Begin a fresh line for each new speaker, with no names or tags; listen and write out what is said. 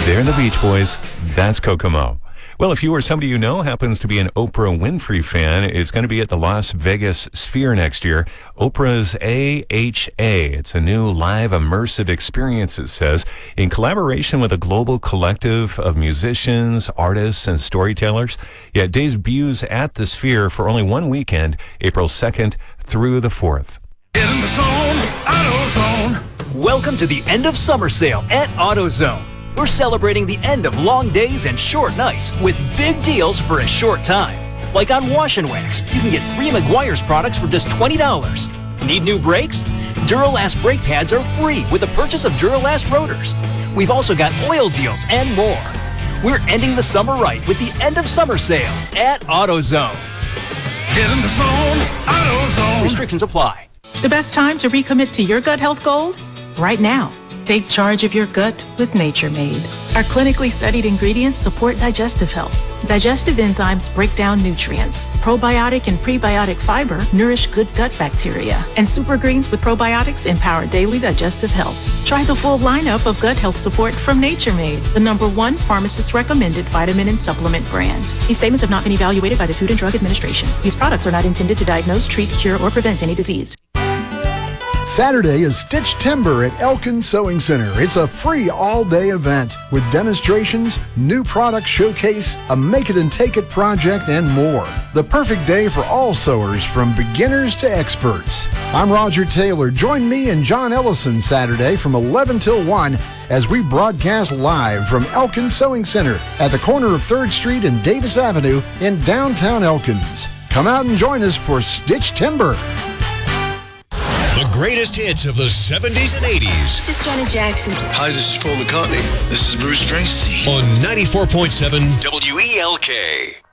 They're the Beach Boys. That's Kokomo. Well, if you or somebody you know happens to be an Oprah Winfrey fan, it's going to be at the Las Vegas Sphere next year. Oprah's AHA. It's a new live immersive experience, it says, in collaboration with a global collective of musicians, artists, and storytellers. It debuts at the Sphere for only one weekend, April 2nd through the 4th.
Get in the zone, AutoZone.
Welcome to the end of summer sale at AutoZone. We're celebrating the end of long days and short nights with big deals for a short time. Like on Wash and Wax, you can get 3 Meguiar's products for just $20. Need new brakes? Duralast brake pads are free with the purchase of Duralast rotors. We've also got oil deals and more. We're ending the summer right with the end of summer sale at AutoZone.
Get in the zone, AutoZone.
Restrictions apply.
The best time to recommit to your gut health goals? Right now. Take charge of your gut with Nature Made. Our clinically studied ingredients support digestive health. Digestive enzymes break down nutrients. Probiotic and prebiotic fiber nourish good gut bacteria. And super greens with probiotics empower daily digestive health. Try the full lineup of gut health support from Nature Made, the #1 pharmacist-recommended vitamin and supplement brand. These statements have not been evaluated by the Food and Drug Administration. These products are not intended to diagnose, treat, cure, or prevent any disease.
Saturday is Stitch Timber at Elkin Sewing Center. It's a free all-day event with demonstrations, new product showcase, a make-it-and-take-it project, and more. The perfect day for all sewers from beginners to experts. I'm Roger Taylor. Join me and John Ellison Saturday from 11 till 1 as we broadcast live from Elkin Sewing Center at the corner of 3rd Street and Davis Avenue in downtown Elkins. Come out and join us for Stitch Timber.
The greatest hits of the 70s and 80s.
This is Janet Jackson.
Hi, this is Paul McCartney. This is Bruce Springsteen.
On 94.7 WELK.